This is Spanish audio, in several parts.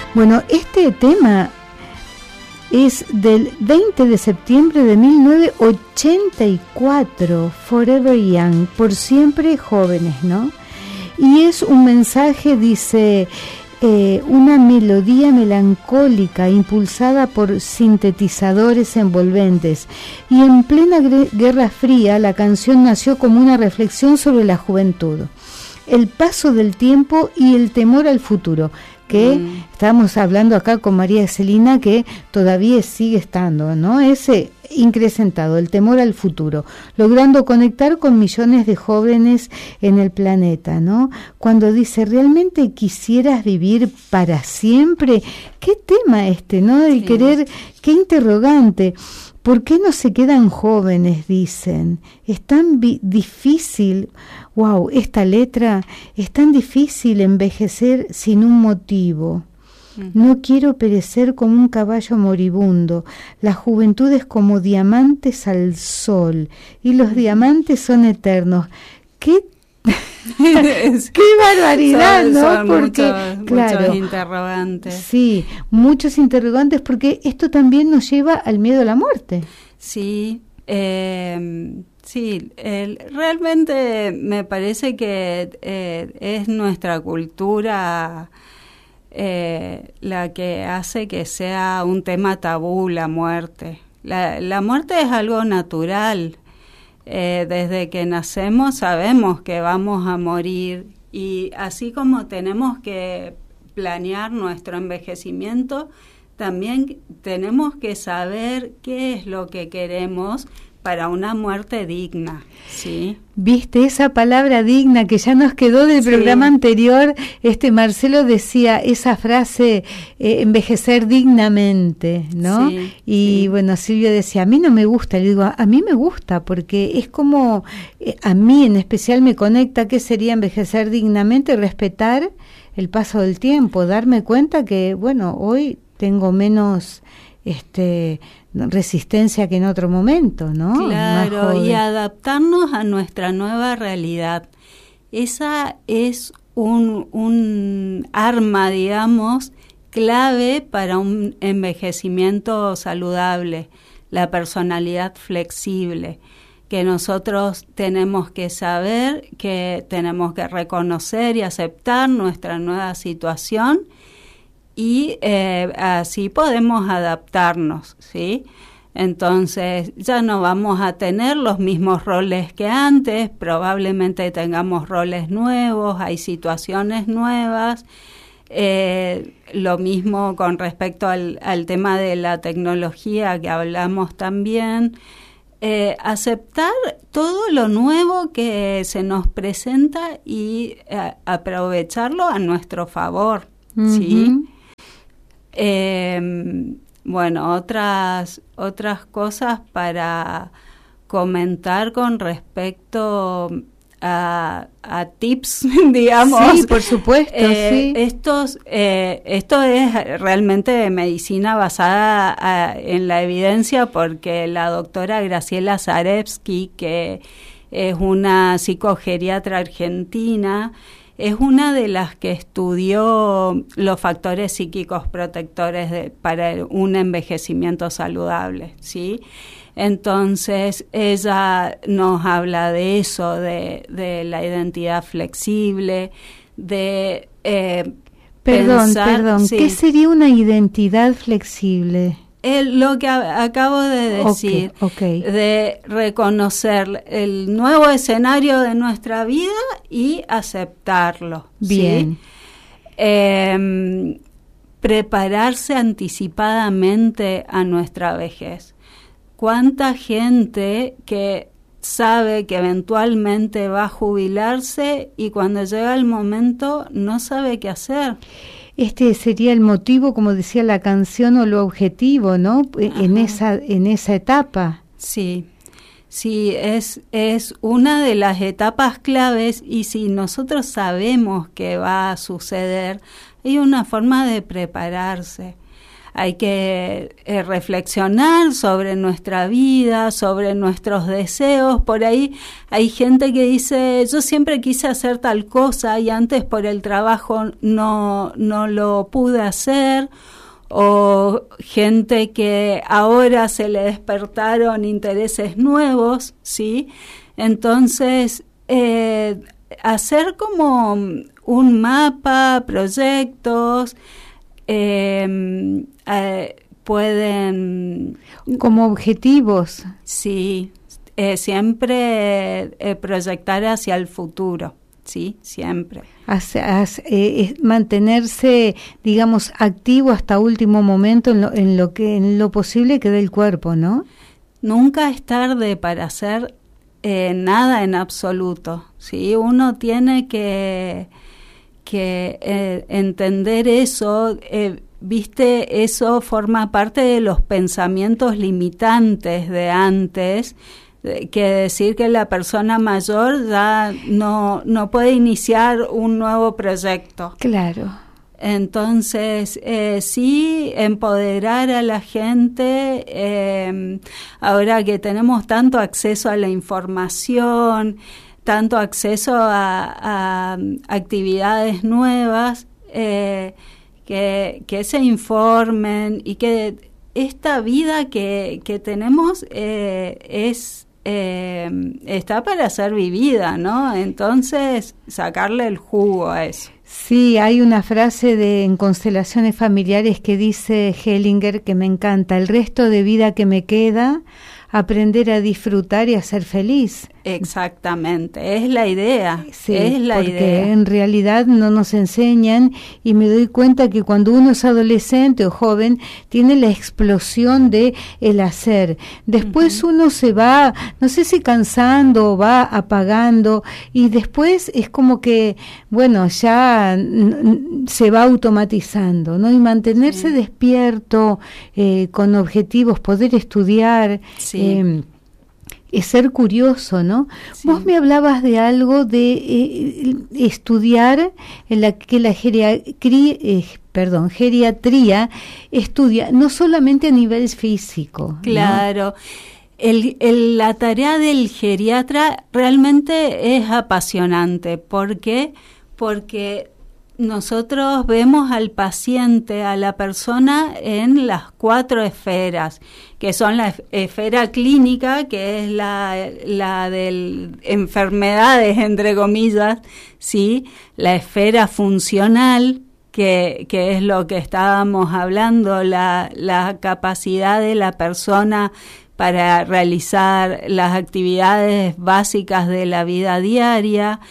Bueno, este tema es del 20 de septiembre de 1984, Forever Young, por siempre jóvenes, ¿no? Y es un mensaje, dice, una melodía melancólica impulsada por sintetizadores envolventes. Y en plena Guerra Fría, la canción nació como una reflexión sobre la juventud, el paso del tiempo y el temor al futuro, que estábamos hablando acá con María Celina, que todavía sigue estando, ¿no? Ese increcentado, el temor al futuro, logrando conectar con millones de jóvenes en el planeta, ¿no? Cuando dice, ¿realmente quisieras vivir para siempre? ¿Qué tema este, no? El querer, qué interrogante. ¿Por qué no se quedan jóvenes? Dicen. Es tan difícil, wow, esta letra, es tan difícil envejecer sin un motivo. No quiero perecer como un caballo moribundo. La juventud es como diamantes al sol y los diamantes son eternos. ¡Qué qué barbaridad! Son porque muchos interrogantes. Sí, muchos interrogantes, porque esto también nos lleva al miedo a la muerte. Sí, realmente me parece que es nuestra cultura la que hace que sea un tema tabú la muerte. La muerte es algo natural. Desde que nacemos sabemos que vamos a morir, y así como tenemos que planear nuestro envejecimiento, también tenemos que saber qué es lo que queremos para una muerte digna, ¿sí? Viste, esa palabra digna que ya nos quedó del programa anterior, Marcelo decía esa frase, envejecer dignamente, ¿no? Sí, y bueno, Silvio decía, a mí no me gusta, le digo, a mí me gusta, porque es como, a mí en especial me conecta qué sería envejecer dignamente, respetar el paso del tiempo, darme cuenta que, bueno, hoy tengo menos resistencia que en otro momento, ¿no? Claro, y adaptarnos a nuestra nueva realidad. Esa es un arma, digamos, clave para un envejecimiento saludable, la personalidad flexible, que nosotros tenemos que saber, que tenemos que reconocer y aceptar nuestra nueva situación, y así podemos adaptarnos, ¿sí? Entonces ya no vamos a tener los mismos roles que antes, probablemente tengamos roles nuevos, hay situaciones nuevas. Lo mismo con respecto al tema de la tecnología que hablamos también. Aceptar todo lo nuevo que se nos presenta y aprovecharlo a nuestro favor, ¿sí? Bueno, otras cosas para comentar con respecto a tips, digamos. Sí, por supuesto, sí. Esto es realmente medicina basada en la evidencia, porque la doctora Graciela Zarevsky, que es una psicogeriatra argentina, es una de las que estudió los factores psíquicos protectores para un envejecimiento saludable, ¿sí? Entonces, ella nos habla de eso, de la identidad flexible, de Perdón, sí. ¿Qué sería una identidad flexible? Lo que acabo de decir, okay. De reconocer el nuevo escenario de nuestra vida y aceptarlo. Bien. ¿Sí? Prepararse anticipadamente a nuestra vejez. ¿Cuánta gente que sabe que eventualmente va a jubilarse y cuando llega el momento no sabe qué hacer? Este sería el motivo, como decía la canción, o lo objetivo, ¿no? En esa etapa. Sí, es una de las etapas claves, y si nosotros sabemos que va a suceder, hay una forma de prepararse. hay que reflexionar sobre nuestra vida, sobre nuestros deseos. Por ahí hay gente que dice, yo siempre quise hacer tal cosa y antes por el trabajo no lo pude hacer, o gente que ahora se le despertaron intereses nuevos, ¿sí? Entonces, hacer como un mapa, proyectos, pueden... Como objetivos. Sí, siempre proyectar hacia el futuro, sí, siempre. Mantenerse, digamos, activo hasta último momento en lo posible que dé el cuerpo, ¿no? Nunca es tarde para hacer nada en absoluto, ¿sí? Uno tiene que entender eso, viste, eso forma parte de los pensamientos limitantes de antes, que decir que la persona mayor ya no puede iniciar un nuevo proyecto. Claro. Entonces, sí, empoderar a la gente, ahora que tenemos tanto acceso a la información, tanto acceso a actividades nuevas, que se informen y que esta vida que tenemos está para ser vivida, ¿no? Entonces, sacarle el jugo a eso. Sí, hay una frase en Constelaciones Familiares que dice Hellinger que me encanta: el resto de vida que me queda, aprender a disfrutar y a ser feliz. Exactamente, es la idea, sí, es la porque idea. En realidad no nos enseñan, y me doy cuenta que cuando uno es adolescente o joven tiene la explosión de el hacer. Después uno se va, no sé si cansando o va apagando, y después es como que, bueno, ya se va automatizando, ¿no? Y mantenerse despierto, con objetivos, poder estudiar, es ser curioso, ¿no? Sí. Vos me hablabas de algo de estudiar, en la que la geriatría estudia no solamente a nivel físico. Claro. ¿No? La tarea del geriatra realmente es apasionante. ¿Por qué? Porque nosotros vemos al paciente, a la persona, en las 4 esferas, que son la esfera clínica, que es la de enfermedades, entre comillas, ¿sí? La esfera funcional, que es lo que estábamos hablando, la capacidad de la persona para realizar las actividades básicas de la vida diaria,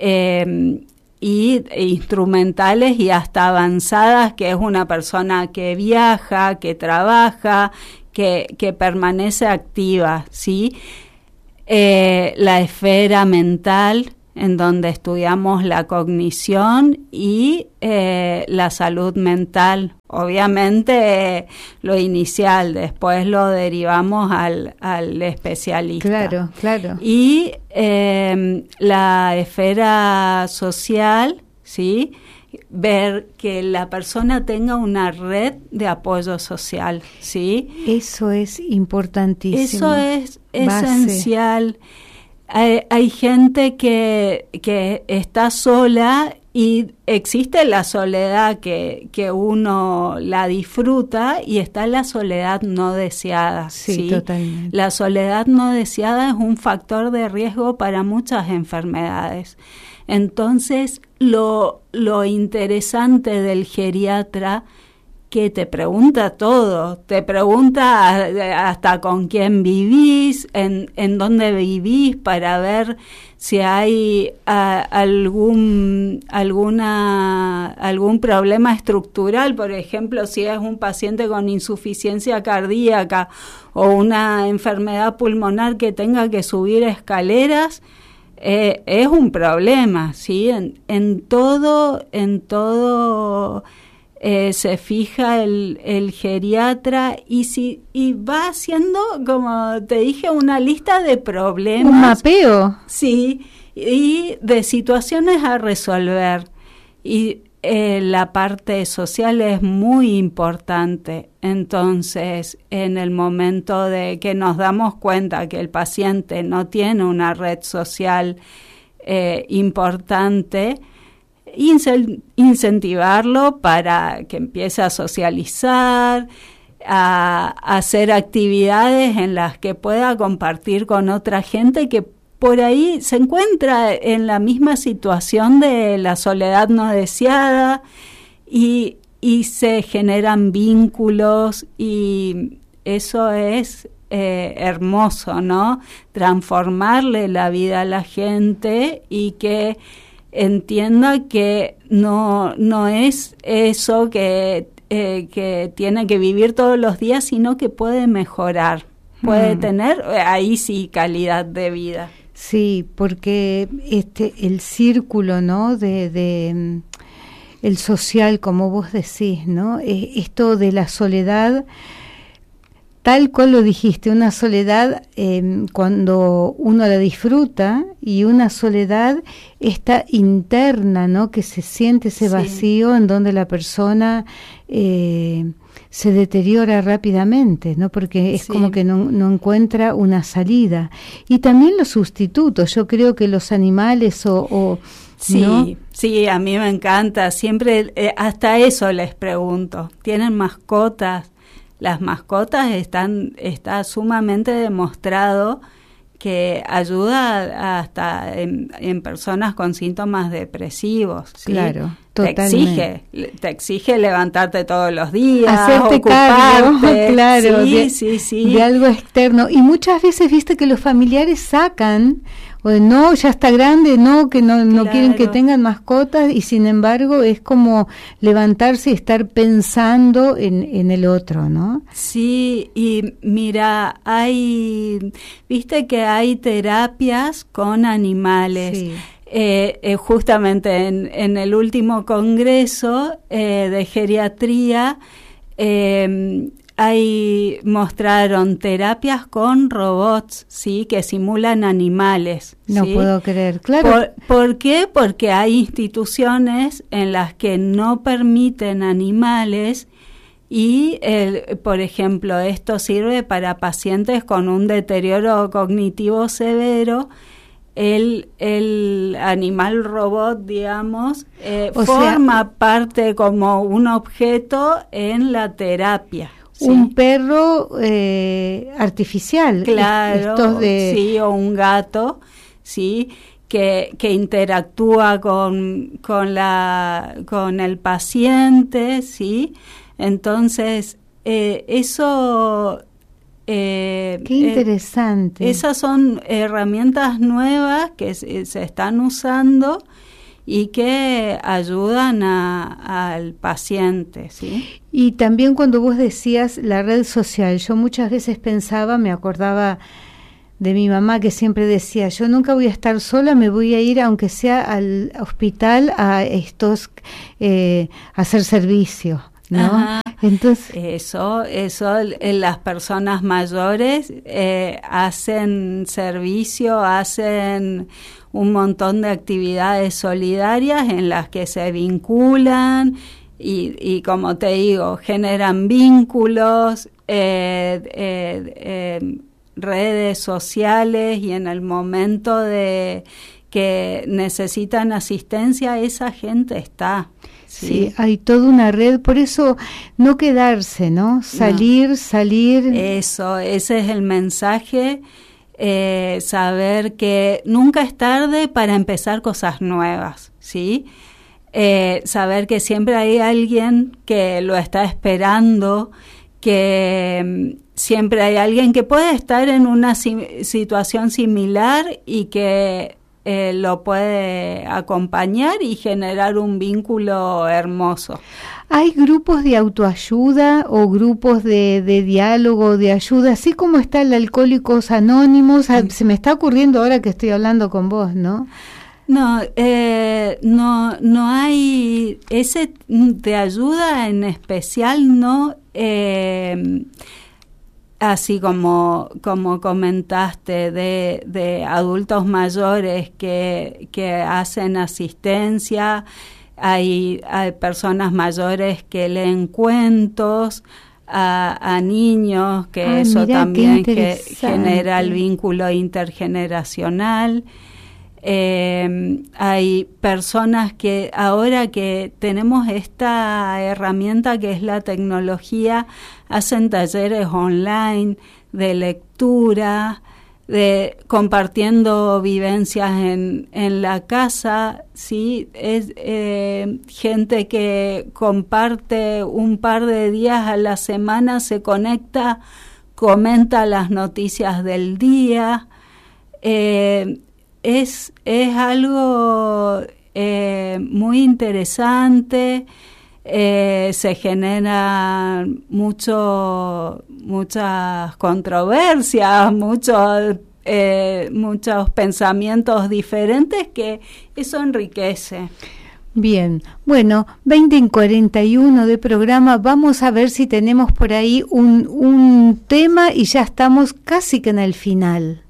y instrumentales y hasta avanzadas, que es una persona que viaja, que trabaja, que permanece activa, ¿sí? La esfera mental, en donde estudiamos la cognición y la salud mental. Obviamente lo inicial, después lo derivamos al especialista. Claro, claro. Y la esfera social, ¿sí? Ver que la persona tenga una red de apoyo social, ¿sí? Eso es importantísimo. Eso es esencial. Hay gente que está sola, y existe la soledad que uno la disfruta, y está la soledad no deseada. Sí, totalmente. La soledad no deseada es un factor de riesgo para muchas enfermedades. Entonces, lo interesante del geriatra, que te pregunta todo, te pregunta hasta con quién vivís, en dónde vivís, para ver si hay algún problema estructural, por ejemplo, si es un paciente con insuficiencia cardíaca o una enfermedad pulmonar que tenga que subir escaleras. Es un problema, ¿sí? En todo se fija el geriatra, y va haciendo, como te dije, una lista de problemas. Un mapeo. Sí, y de situaciones a resolver. Y la parte social es muy importante. Entonces, en el momento de que nos damos cuenta que el paciente no tiene una red social importante, incentivarlo para que empiece a socializar, a hacer actividades en las que pueda compartir con otra gente que por ahí se encuentra en la misma situación de la soledad no deseada y se generan vínculos y eso es hermoso, ¿no? Transformarle la vida a la gente y que entienda que no es eso que tiene que vivir todos los días, sino que puede mejorar, puede tener ahí sí calidad de vida. Sí, porque el círculo, ¿no? de el social, como vos decís, ¿no? Esto de la soledad, tal cual lo dijiste, una soledad cuando uno la disfruta y una soledad esta interna, ¿no? Que se siente ese vacío en donde la persona se deteriora rápidamente, ¿no? Porque es como que no encuentra una salida. Y también los sustitutos, yo creo que los animales Sí, ¿no? Sí, a mí me encanta, siempre hasta eso les pregunto, ¿tienen mascotas? Las mascotas está sumamente demostrado que ayuda hasta en personas con síntomas depresivos, ¿sí? Claro, totalmente. Te exige levantarte todos los días, hacerte cargo, claro, sí, de algo externo. Y muchas veces viste que los familiares sacan, o no, ya está grande, no, que no claro. quieren que tengan mascotas, y sin embargo es como levantarse y estar pensando en el otro, ¿no? Sí, y mira, viste que hay terapias con animales. Sí. Justamente en el último congreso de geriatría mostraron terapias con robots, sí, que simulan animales. No ¿sí? puedo creer, claro. ¿Por qué? Porque hay instituciones en las que no permiten animales y, por ejemplo, esto sirve para pacientes con un deterioro cognitivo severo. El animal robot, digamos, forma parte como un objeto en la terapia. ¿sí? Un perro artificial. Claro, sí, o un gato, sí, que interactúa con el paciente, sí. Entonces, eso... qué interesante. Esas son herramientas nuevas que se están usando y que ayudan al paciente, ¿sí? Y también cuando vos decías la red social, yo muchas veces pensaba, me acordaba de mi mamá que siempre decía, yo nunca voy a estar sola, me voy a ir aunque sea al hospital a hacer servicio, ¿no? Ajá. Entonces eso las personas mayores hacen servicio, hacen un montón de actividades solidarias en las que se vinculan y como te digo, generan vínculos, redes sociales, y en el momento de que necesitan asistencia, esa gente está. Sí, hay toda una red, por eso no quedarse, ¿no? Salir. Eso, ese es el mensaje, saber que nunca es tarde para empezar cosas nuevas, ¿sí? Saber que siempre hay alguien que lo está esperando, que siempre hay alguien que puede estar en una situación similar y que lo puede acompañar y generar un vínculo hermoso. ¿Hay grupos de autoayuda o grupos de diálogo, de ayuda, así como está el Alcohólicos Anónimos? Se me está ocurriendo ahora que estoy hablando con vos, ¿no? No hay ese de ayuda en especial, no. Así como comentaste de adultos mayores que hacen asistencia, hay personas mayores que leen cuentos a niños, que eso también genera el vínculo intergeneracional. Hay personas que ahora que tenemos esta herramienta que es la tecnología, hacen talleres online de lectura, compartiendo vivencias en la casa, ¿sí? Es gente que comparte un par de días a la semana, se conecta, comenta las noticias del día. Es algo muy interesante. Se generan muchas controversias, muchos pensamientos diferentes, que eso enriquece. Bien, bueno, 20:41 de programa. Vamos a ver si tenemos por ahí un tema y ya estamos casi que en el final.